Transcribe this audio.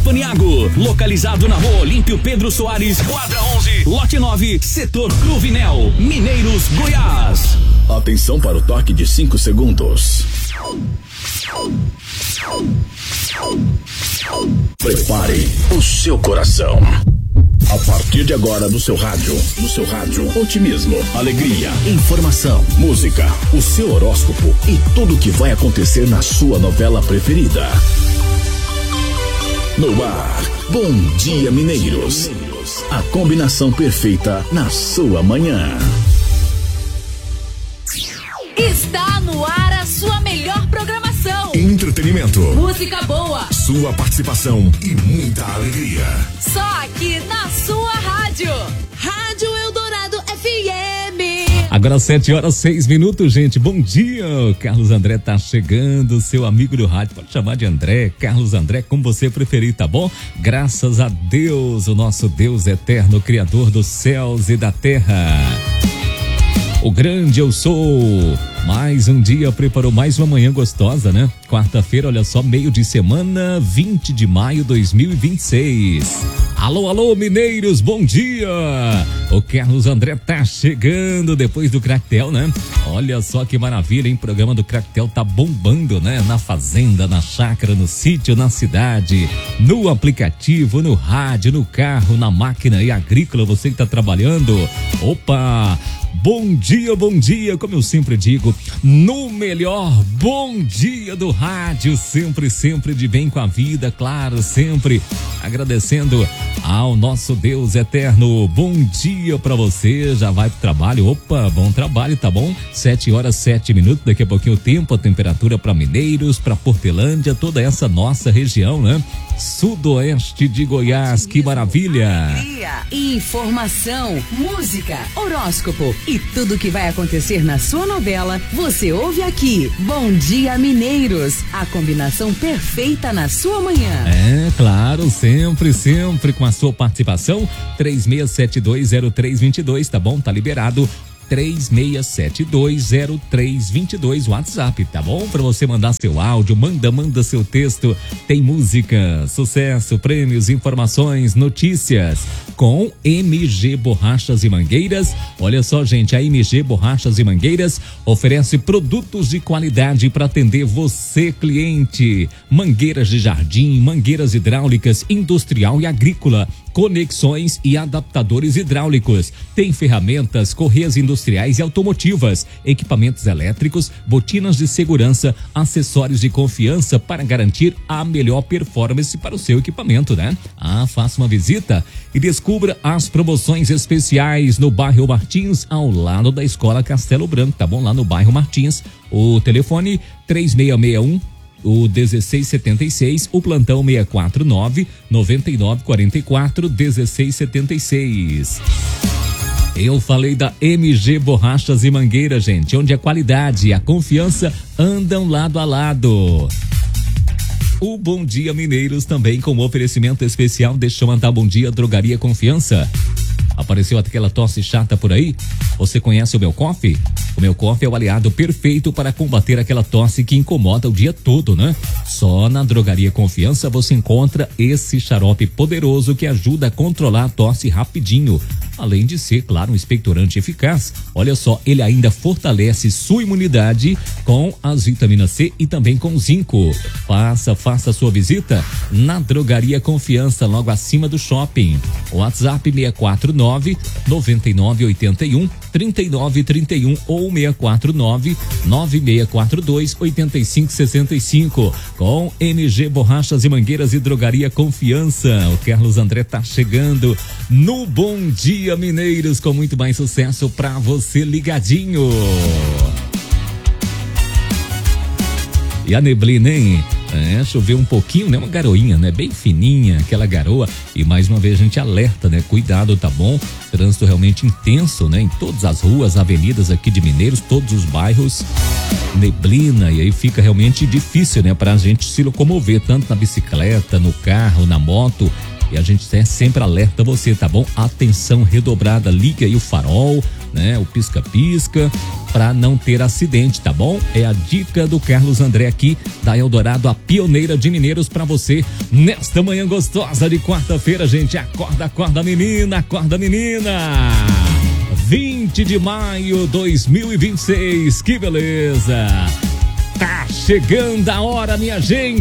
Paniago, localizado na Rua Olímpio Pedro Soares, quadra 11, lote 9, setor Cruvinel, Mineiros, Goiás. Atenção para o toque de 5 segundos. Prepare o seu coração. A partir de agora no seu rádio, otimismo, alegria, informação, música, o seu horóscopo e tudo o que vai acontecer na sua novela preferida. No ar, Bom Dia Mineiros. A combinação perfeita na sua manhã. Está no ar a sua melhor programação. Entretenimento, música boa, sua participação e muita alegria. Só aqui na sua rádio. Rádio Eldorado FM. Agora 7h06, gente. Bom dia. Carlos André tá chegando, seu amigo do rádio. Pode chamar de André, Carlos André, como você preferir, tá bom? Graças a Deus, o nosso Deus eterno, Criador dos céus e da terra. O grande eu sou. Mais um dia preparou mais uma manhã gostosa, né? Quarta-feira, olha só, meio de semana, 20 de maio de 2026. Alô, alô, mineiros, bom dia! O Carlos André tá chegando depois do Cractel, né? Olha só que maravilha, hein? O programa do Cractel tá bombando, né? Na fazenda, na chácara, no sítio, na cidade, no aplicativo, no rádio, no carro, na máquina e agrícola, você que tá trabalhando. Opa! Bom dia, como eu sempre digo, no melhor bom dia do rádio, sempre de bem com a vida, claro, sempre agradecendo ao nosso Deus eterno. Bom dia pra você, já vai pro trabalho, opa, bom trabalho, tá bom? 7h07, daqui a pouquinho o tempo, a temperatura pra Mineiros, pra Portelândia, toda essa nossa região, né? Sudoeste de Goiás, que maravilha! Informação, música, horóscopo e tudo que vai acontecer na sua novela, você ouve aqui. Bom Dia Mineiros, a combinação perfeita na sua manhã. É, claro, sempre com a sua participação. 36720322, tá bom? Tá liberado. 36720322, WhatsApp, tá bom? Pra você mandar seu áudio, manda seu texto. Tem música, sucesso, prêmios, informações, notícias com MG Borrachas e Mangueiras. Olha só, gente, a MG Borrachas e Mangueiras oferece produtos de qualidade para atender você, cliente. Mangueiras de jardim, mangueiras hidráulicas, industrial e agrícola, conexões e adaptadores hidráulicos. Tem ferramentas, correias industriais e automotivas, equipamentos elétricos, botinas de segurança, acessórios de confiança para garantir a melhor performance para o seu equipamento, né? Faça uma visita e descubra as promoções especiais no bairro Martins, ao lado da Escola Castelo Branco, tá bom? Lá no bairro Martins. O telefone 3661 o 1676, o plantão 649-9944-1676. Eu falei da MG Borrachas e Mangueiras, gente, onde a qualidade e a confiança andam lado a lado. O Bom Dia Mineiros também com oferecimento especial. Deixa eu mandar bom dia, Drogaria Confiança. Apareceu aquela tosse chata por aí? Você conhece o Meu Coffee? O Meu Coffee é o aliado perfeito para combater aquela tosse que incomoda o dia todo, né? Só na Drogaria Confiança você encontra esse xarope poderoso que ajuda a controlar a tosse rapidinho. Além de ser, claro, um expectorante eficaz, olha só, ele ainda fortalece sua imunidade com as vitaminas C e também com zinco. Faça sua visita na Drogaria Confiança, logo acima do shopping. WhatsApp 649-9981-3931 ou 649-9642-8565. Com MG Borrachas e Mangueiras e Drogaria Confiança. O Carlos André tá chegando no Bom Dia Mineiros com muito mais sucesso pra você ligadinho. E a neblina, hein? Choveu um pouquinho, né? Uma garoinha, né? Bem fininha, aquela garoa. E mais uma vez a gente alerta, né? Cuidado, tá bom? Trânsito realmente intenso, né? Em todas as ruas, avenidas aqui de Mineiros, todos os bairros. Neblina, e aí fica realmente difícil, né? Pra gente se locomover, tanto na bicicleta, no carro, na moto. E a gente sempre alerta você, tá bom? Atenção redobrada, liga aí o farol, né? O pisca-pisca, para não ter acidente, tá bom? É a dica do Carlos André aqui da Eldorado, a pioneira de mineiros para você nesta manhã gostosa de quarta-feira, gente. Acorda menina, acorda menina. 20 de maio de 2026, que beleza. Tá chegando a hora, minha gente.